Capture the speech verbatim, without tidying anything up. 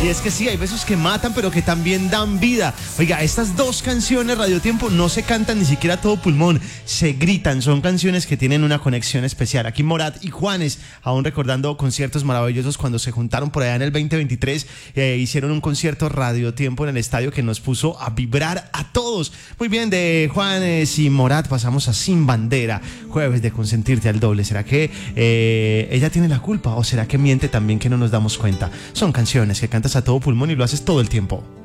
Y es que sí, hay besos que matan, pero que también dan vida. Oiga, estas dos canciones, Radio Tiempo, no se cantan ni siquiera a todo pulmón, se gritan. Son canciones que tienen una conexión especial. Aquí Morat y Juanes, aún recordando conciertos maravillosos cuando se juntaron por allá en el veinte veintitrés, eh, hicieron un concierto Radio Tiempo en el estadio que nos puso a vibrar a todos. Muy bien, de Juanes y Morat pasamos a Sin Bandera, jueves de Consentirte al Doble. ¿Será que eh, ella tiene la culpa o será que miente también que no nos damos cuenta? Son canciones que cantas a todo pulmón y lo haces todo el tiempo.